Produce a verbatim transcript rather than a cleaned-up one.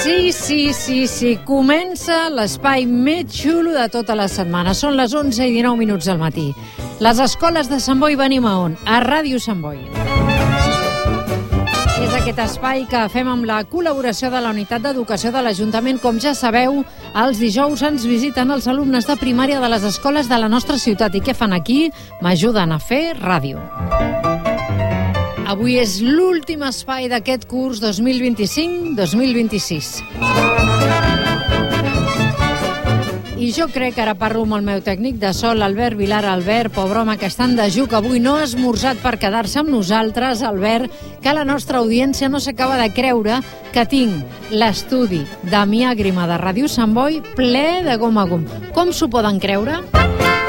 Sí, sí, sí, sí. Comença l'espai més xulo de tota la setmana. Són les onze i dinou minuts del matí. Les escoles de Sant Boi venim a on? A Ràdio Sant Boi. És aquest espai que fem amb la col·laboració de la Unitat d'Educació de l'Ajuntament. Com ja sabeu, els dijous ens visiten els alumnes de primària de les escoles de la nostra ciutat. I què fan aquí? M'ajuden a fer ràdio. Avui és l'últim espai d'aquest curs dos mil vint-i-cinc dos mil vint-i-sis. I jo crec que ara parlo amb el meu tècnic de so, l'Albert Vilar. Albert, pobre home, que està en dejú, que avui no ha esmorzat per quedar-se amb nosaltres. Albert, que la nostra audiència no s'acaba de creure que tinc l'estudi de Miàgrima de Ràdio Sant Boi ple de gom a gom. Com s'ho poden creure?